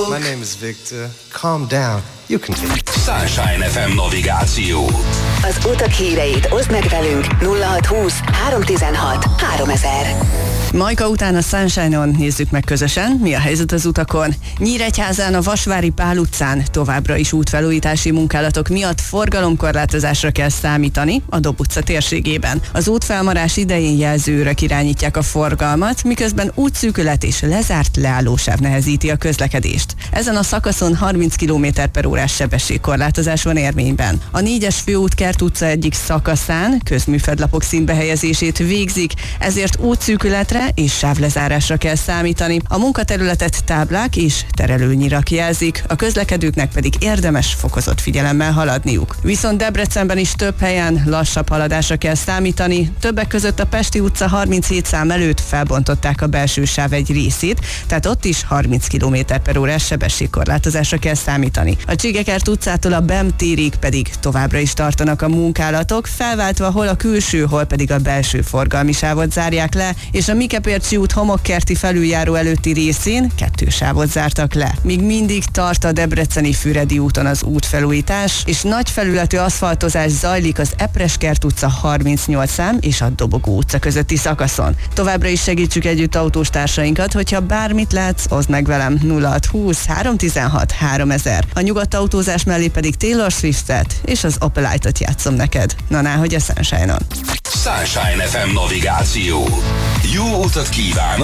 My name is Victor. Calm down. You can take it. Sunshine FM navigáció. Az utak híreit oszd meg velünk 0620 316 3000. Majka után a Sunshine-on nézzük meg közösen, mi a helyzet az utakon. Nyíregyházán a Vasvári Pál utcán továbbra is útfelújítási munkálatok miatt forgalomkorlátozásra kell számítani a Dob utca térségében. Az útfelmarás idején jelzőrök irányítják a forgalmat, miközben útszűkület és lezárt leállósáv nehezíti a közlekedést. Ezen a szakaszon 30 km/h sebességkorlátozás van érvényben. A 4-es főút Kert utca egyik szakaszán közműfedlapok színbehelyezését végzik, ezért útszűkületre és sávlezárásra kell számítani. A munkaterületet táblák és terelőnyirak jelzik, a közlekedőknek pedig érdemes fokozott figyelemmel haladniuk. Viszont Debrecenben is több helyen lassabb haladásra kell számítani, többek között a Pesti utca 37 szám előtt felbontották a belső sáv egy részét, tehát ott is 30 km/h sebességkorlátozásra kell számítani. A Csigekert utcától a Bem térig pedig továbbra is tartanak a munkálatok, felváltva hol a külső, hol pedig a belső forgalmi sávot zárják le, és a Mikepércsi út homokkerti felüljáró előtti részén 2 sávot zártak le. Még mindig tart a debreceni Füredi úton az útfelújítás, és nagy felületű aszfaltozás zajlik az Epreskert utca 38 szám és a Dobogó utca közötti szakaszon. Továbbra is segítsük együtt autóstársainkat, hogyha bármit látsz, oszd meg velem 0620 316 3000. A nyugatautózás mellé pedig Taylor Swiftet és az Opelite-ot játszom neked. Na, hogy a Sunshine-on. Sunshine FM navigáció. Jó utat kívánok!